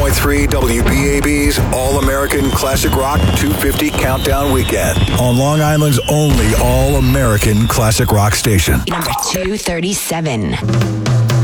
101.3 WBAB's All-American Classic Rock 250 Countdown Weekend on Long Island's only All-American Classic Rock station. Number 237.